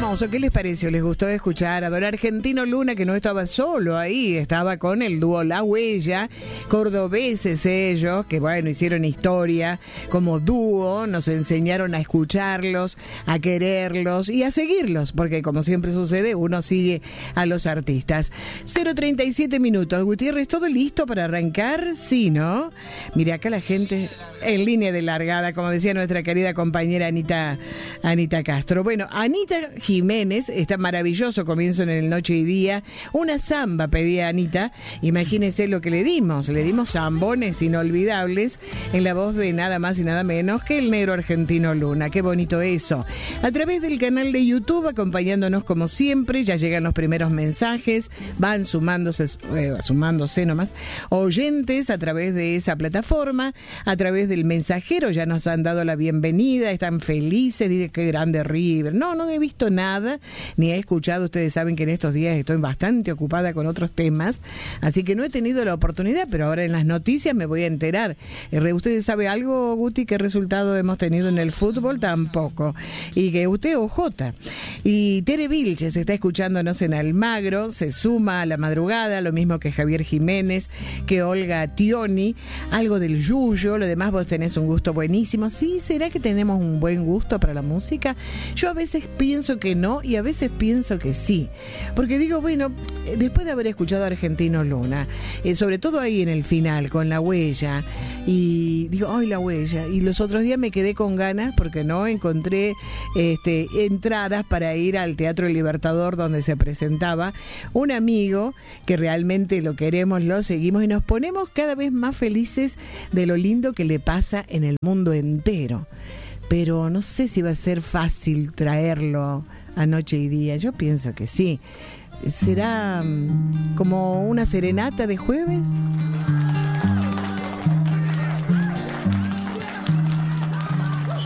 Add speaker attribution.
Speaker 1: hermoso. ¿Qué les pareció? ¿Les gustó escuchar a don Argentino Luna, que no estaba solo ahí? Estaba con el dúo La Huella, cordobeses ellos, que bueno, hicieron historia como dúo, nos enseñaron a escucharlos, a quererlos y a seguirlos, porque como siempre sucede, uno sigue a los artistas. 0:37 minutos. Gutiérrez, ¿todo listo para arrancar? Sí, ¿no? Mire, acá la gente en línea de largada, como decía nuestra querida compañera Anita Castro. Bueno, Anita Jiménez, está maravilloso comienzo en el Noche y Día. Una samba pedía Anita. Imagínense lo que le dimos zambones inolvidables en la voz de nada más y nada menos que el negro Argentino Luna. Qué bonito eso. A través del canal de YouTube, acompañándonos como siempre, ya llegan los primeros mensajes, van sumándose nomás, oyentes a través de esa plataforma, a través del mensajero, ya nos han dado la bienvenida, están felices, dicen qué grande River. No he visto nada, ni he escuchado. Ustedes saben que en estos días estoy bastante ocupada con otros temas, así que no he tenido la oportunidad, pero ahora en las noticias me voy a enterar. ¿Ustedes saben algo, Guti, qué resultado hemos tenido en el fútbol? Tampoco. Y que usted, OJ. Y Tere Vilches está escuchándonos en Almagro, se suma a la madrugada, lo mismo que Javier Jiménez, que Olga Tioni, algo del Yuyo, lo demás vos tenés un gusto buenísimo. Sí, ¿será que tenemos un buen gusto para la música? Yo a veces pienso que no y a veces pienso que sí, porque digo, bueno, después de haber escuchado a Argentino Luna, sobre todo ahí en el final con La Huella, y digo, ¡ay, La Huella! Y los otros días me quedé con ganas porque no encontré entradas para ir al Teatro El Libertador, donde se presentaba un amigo que realmente lo queremos, lo seguimos y nos ponemos cada vez más felices de lo lindo que le pasa en el mundo entero. Pero no sé si va a ser fácil traerlo a Noche y Día. Yo pienso que sí. ¿Será como una serenata de jueves?